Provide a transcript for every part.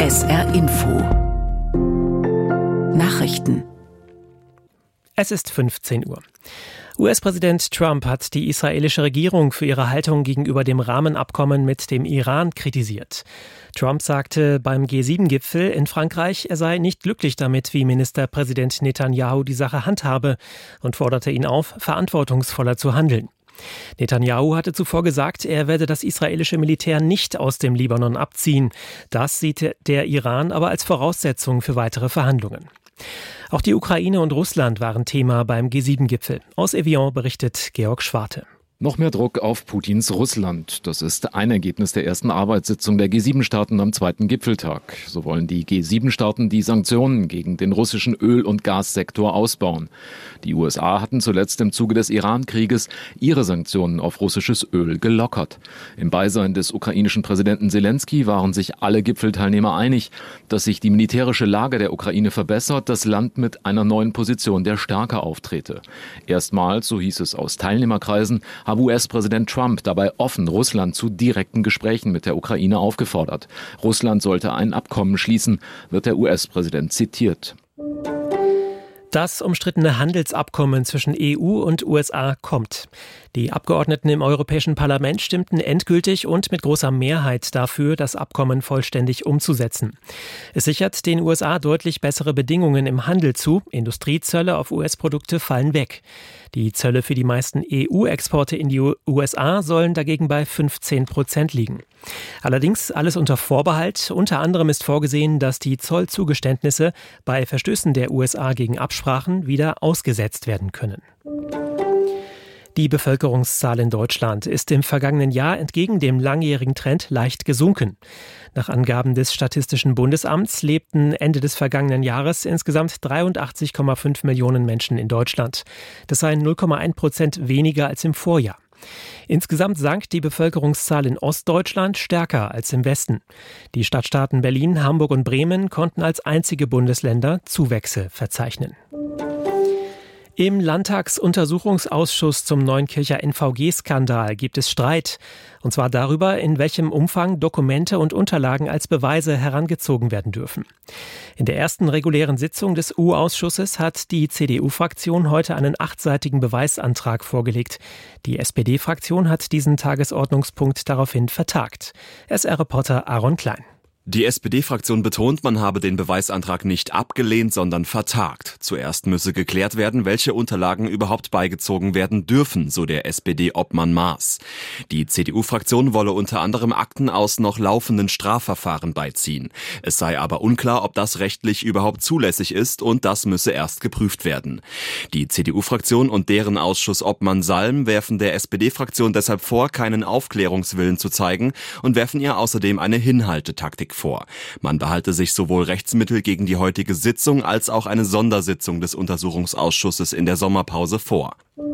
SR Info Nachrichten. Es ist 15 Uhr. US-Präsident Trump hat die israelische Regierung für ihre Haltung gegenüber dem Rahmenabkommen mit dem Iran kritisiert. Trump sagte beim G7-Gipfel in Frankreich, er sei nicht glücklich damit, wie Ministerpräsident Netanyahu die Sache handhabe und forderte ihn auf, verantwortungsvoller zu handeln. Netanyahu hatte zuvor gesagt, er werde das israelische Militär nicht aus dem Libanon abziehen. Das sieht der Iran aber als Voraussetzung für weitere Verhandlungen. Auch die Ukraine und Russland waren Thema beim G7-Gipfel. Aus Evian berichtet Georg Schwarte. Noch mehr Druck auf Putins Russland. Das ist ein Ergebnis der ersten Arbeitssitzung der G7-Staaten am zweiten Gipfeltag. So wollen die G7-Staaten die Sanktionen gegen den russischen Öl- und Gassektor ausbauen. Die USA hatten zuletzt im Zuge des Iran-Krieges ihre Sanktionen auf russisches Öl gelockert. Im Beisein des ukrainischen Präsidenten Selenskyj waren sich alle Gipfelteilnehmer einig, dass sich die militärische Lage der Ukraine verbessert, das Land mit einer neuen Position der Stärke auftrete. Erstmals, so hieß es aus Teilnehmerkreisen, habe US-Präsident Trump dabei offen Russland zu direkten Gesprächen mit der Ukraine aufgefordert. Russland sollte ein Abkommen schließen, wird der US-Präsident zitiert. Das umstrittene Handelsabkommen zwischen EU und USA kommt. Die Abgeordneten im Europäischen Parlament stimmten endgültig und mit großer Mehrheit dafür, das Abkommen vollständig umzusetzen. Es sichert den USA deutlich bessere Bedingungen im Handel zu. Industriezölle auf US-Produkte fallen weg. Die Zölle für die meisten EU-Exporte in die USA sollen dagegen bei 15% liegen. Allerdings alles unter Vorbehalt. Unter anderem ist vorgesehen, dass die Zollzugeständnisse bei Verstößen der USA gegen Absprachen wieder ausgesetzt werden können. Die Bevölkerungszahl in Deutschland ist im vergangenen Jahr entgegen dem langjährigen Trend leicht gesunken. Nach Angaben des Statistischen Bundesamts lebten Ende des vergangenen Jahres insgesamt 83,5 Millionen Menschen in Deutschland. Das seien 0,1% weniger als im Vorjahr. Insgesamt sank die Bevölkerungszahl in Ostdeutschland stärker als im Westen. Die Stadtstaaten Berlin, Hamburg und Bremen konnten als einzige Bundesländer Zuwächse verzeichnen. Im Landtagsuntersuchungsausschuss zum Neunkircher NVG-Skandal gibt es Streit. Und zwar darüber, in welchem Umfang Dokumente und Unterlagen als Beweise herangezogen werden dürfen. In der ersten regulären Sitzung des U-Ausschusses hat die CDU-Fraktion heute einen 8-seitigen Beweisantrag vorgelegt. Die SPD-Fraktion hat diesen Tagesordnungspunkt daraufhin vertagt. SR-Reporter Aaron Klein. Die SPD-Fraktion betont, man habe den Beweisantrag nicht abgelehnt, sondern vertagt. Zuerst müsse geklärt werden, welche Unterlagen überhaupt beigezogen werden dürfen, so der SPD-Obmann Maas. Die CDU-Fraktion wolle unter anderem Akten aus noch laufenden Strafverfahren beiziehen. Es sei aber unklar, ob das rechtlich überhaupt zulässig ist und das müsse erst geprüft werden. Die CDU-Fraktion und deren Ausschuss-Obmann Salm werfen der SPD-Fraktion deshalb vor, keinen Aufklärungswillen zu zeigen und werfen ihr außerdem eine Hinhaltetaktik vor. Man behalte sich sowohl Rechtsmittel gegen die heutige Sitzung als auch eine Sondersitzung des Untersuchungsausschusses in der Sommerpause vor.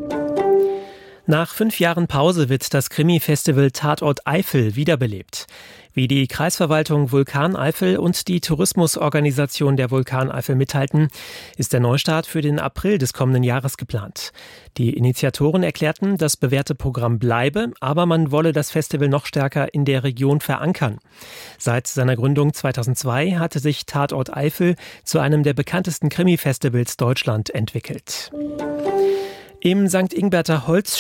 Nach 5 Jahren Pause wird das Krimi-Festival Tatort Eifel wiederbelebt. Wie die Kreisverwaltung Vulkaneifel und die Tourismusorganisation der Vulkaneifel mitteilten, ist der Neustart für den April des kommenden Jahres geplant. Die Initiatoren erklärten, das bewährte Programm bleibe, aber man wolle das Festival noch stärker in der Region verankern. Seit seiner Gründung 2002 hatte sich Tatort Eifel zu einem der bekanntesten Krimi-Festivals Deutschland entwickelt. Im St. Ingberter Holz